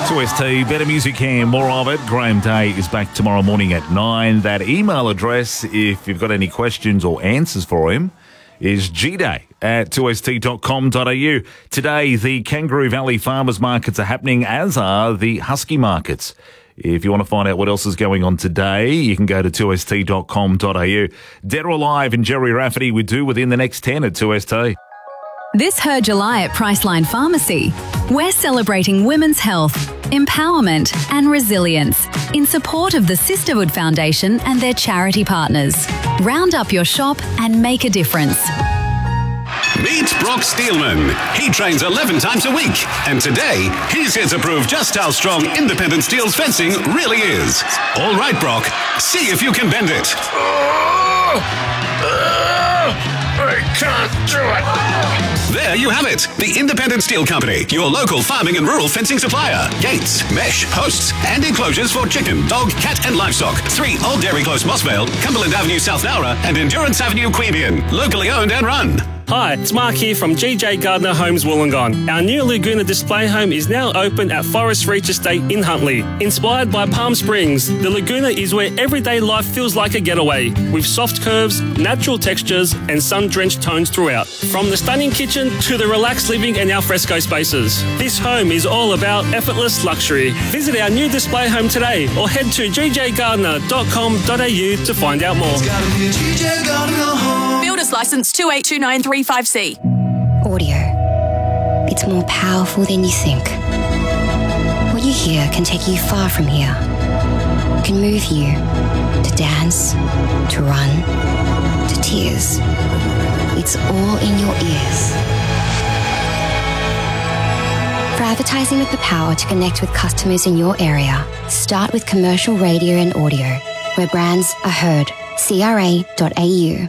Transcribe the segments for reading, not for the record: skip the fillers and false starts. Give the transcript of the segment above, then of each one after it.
2ST, better music here, more of it. Graham Day is back tomorrow morning at 9. That email address, if you've got any questions or answers for him, is gday@2st.com.au. Today, the Kangaroo Valley Farmers Markets are happening, as are the Husky Markets. If you want to find out what else is going on today, you can go to 2st.com.au. Dead or Alive and Jerry Rafferty, we do within the next 10 at 2ST. This Her July at Priceline Pharmacy. We're celebrating women's health, empowerment and resilience in support of the Sisterhood Foundation and their charity partners. Round up your shop and make a difference. Meet Brock Steelman. He trains 11 times a week. And today, he's here to prove just how strong Independent Steel's fencing really is. All right, Brock. See if you can bend it. I can't do it. There you have it. The Independent Steel Company, your local farming and rural fencing supplier. Gates, mesh, posts, and enclosures for chicken, dog, cat, and livestock. 3 Old Dairy Close, Mossvale, Cumberland Avenue, South Nowra, and Endurance Avenue, Queanbeyan. Locally owned and run. Hi, it's Mark here from GJ Gardner Homes Wollongong. Our new Laguna display home is now open at Forest Reach Estate in Huntley. Inspired by Palm Springs, the Laguna is where everyday life feels like a getaway, with soft curves, natural textures, and sun-drenched tones throughout. From the stunning kitchen to the relaxed living and alfresco spaces, this home is all about effortless luxury. Visit our new display home today or head to gjgardner.com.au to find out more. Builder's license 2829355C. Audio. It's more powerful than you think. What you hear can take you far from here. It can move you to dance, to run, to tears. It's all in your ears. For advertising with the power to connect with customers in your area, start with commercial radio and audio, where brands are heard. CRA.au.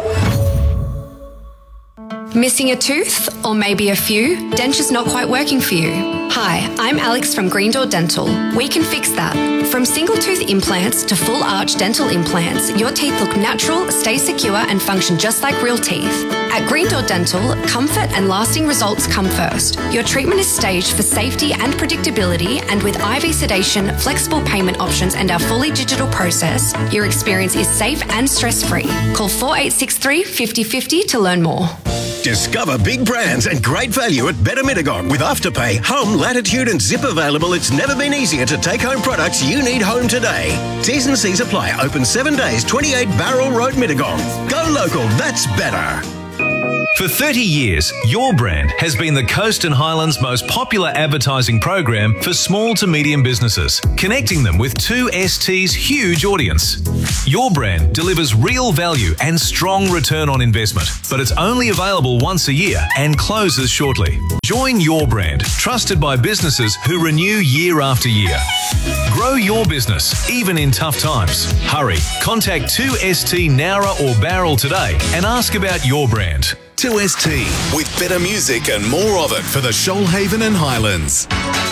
Missing a tooth, or maybe a few? Denture's not quite working for you. Hi, I'm Alex from Green Door Dental. We can fix that. From single tooth implants to full arch dental implants, your teeth look natural, stay secure and function just like real teeth. At Green Door Dental, comfort and lasting results come first. Your treatment is staged for safety and predictability, and with IV sedation, flexible payment options and our fully digital process, your experience is safe and stress-free. Call 4863 5050 to learn more. Discover big brands and great value at Better Mittagong. With Afterpay, Home, Latitude and Zip available, it's never been easier to take home products you need home today. T's and C's apply. Open 7 days, 28 Barrel Road, Mittagong. Go local, that's better. For 30 years, Your Brand has been the Coast and Highlands' most popular advertising program for small to medium businesses, connecting them with 2ST's huge audience. Your Brand delivers real value and strong return on investment, but it's only available once a year and closes shortly. Join Your Brand, trusted by businesses who renew year after year. Grow your business, even in tough times. Hurry, contact 2ST Nowra or Barrel today and ask about Your Brand. 2ST, with better music and more of it for the Shoalhaven and Highlands.